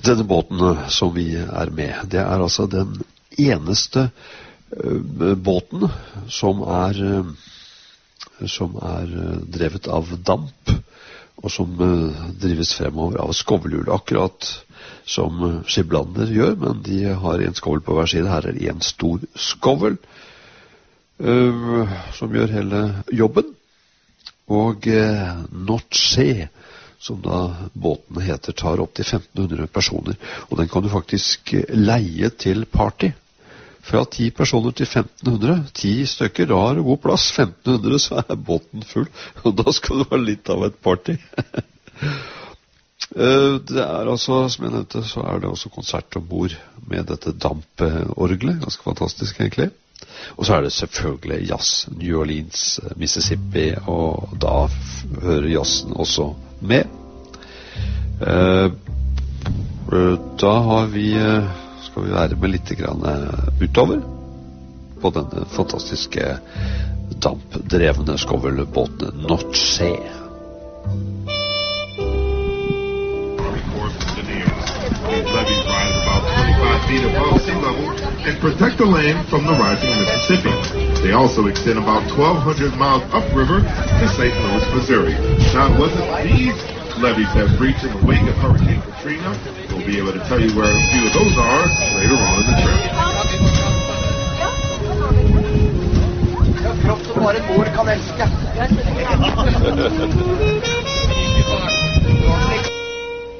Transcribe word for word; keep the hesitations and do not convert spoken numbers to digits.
denne båten som vi er med, det er altså den eneste uh, båten som er, uh, som er uh, drevet av damp, og som uh, drives fremover av skovlhjul, akkurat som uh, Skiblander gjør, men de har en skovl på hver side. Her er det en stor skovl uh, som gjør hele jobben. Og uh, Nordsjø, som da båten heter, tar opp til femten hundre personer. Og den kan du faktisk leie til party. Fra ti personer til femten hundre. ti stykker, da har du god plass. femten hundre, så er båten full. Og da skal det være litt av et party. Det er altså, som jeg nevnte, så er det også konsert ombord med dette damporgelet. Ganske fantastisk, egentlig. Og så er det selvfølgelig jazz. New Orleans, Mississippi, og da hører jazzen også med. Eh, da har vi, skal vi være med litt grann utover på denne fantastiske dampdrevne skovlbåten Nordsjø. Levees rise about twenty-five feet above sea level and protect the land from the rising Mississippi. They also extend about twelve hundred miles upriver to Saint Louis, Missouri. Now, it wasn't these levees that breached in the wake of Hurricane Katrina. We'll be able to tell you where a few of those are later on in the trip. Kropp som bare mor kan elske.